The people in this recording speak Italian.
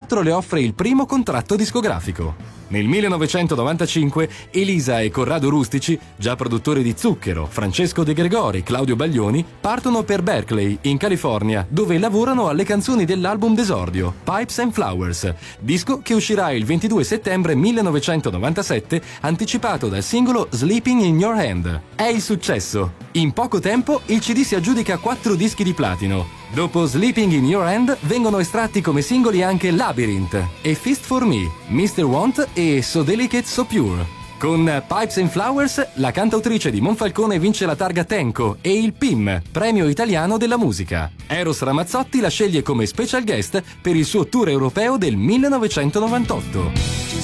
2004 le offre il primo contratto discografico. Nel 1995 Elisa e Corrado Rustici, già produttori di Zucchero, Francesco De Gregori, Claudio Baglioni, partono per Berkeley, in California, dove lavorano alle canzoni dell'album d'esordio, Pipes and Flowers, disco che uscirà il 22 settembre 1997, anticipato dal singolo Sleeping in Your Hand. È il successo. In poco tempo il CD si aggiudica 4 dischi di platino. Dopo Sleeping in Your Hand vengono estratti come singoli anche Labyrinth e Fist for Me, Mr. Want e So Delicate So Pure. Con Pipes and Flowers la cantautrice di Monfalcone vince la targa Tenco e il PIM, Premio Italiano della Musica. Eros Ramazzotti la sceglie come special guest per il suo tour europeo del 1998.